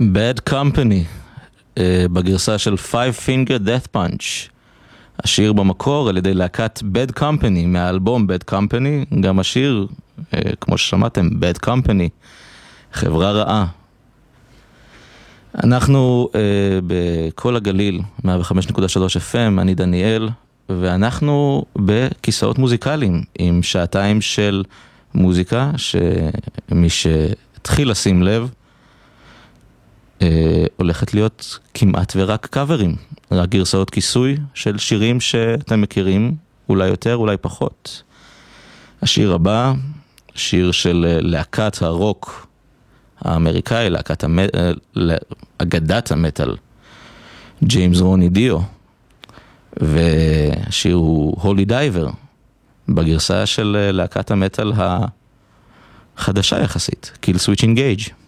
Bad Company, בגרסה של Five Finger Death Punch. השיר במקור על ידי להקת Bad Company, מהאלבום Bad Company, גם השיר, כמו ששמעתם, Bad Company, חברה רעה. אנחנו בכל הגליל, 105.3 FM, אני דניאל, ואנחנו בכיסאות מוזיקליים, עם שעתיים של מוזיקה, שמי שהתחיל לשים לב, הולכת להיות כמעט ורק קאברים, רק גרסאות כיסוי של שירים שאתם מכירים, אולי יותר, אולי פחות. השיר הבא, שיר של להקת הרוק האמריקאי, אגדת המטל, ג'יימס רוני דיו, והשיר הוא הולי דייבר, בגרסה של להקת המטל החדשה יחסית, קיל סוויץ' אינגייג'.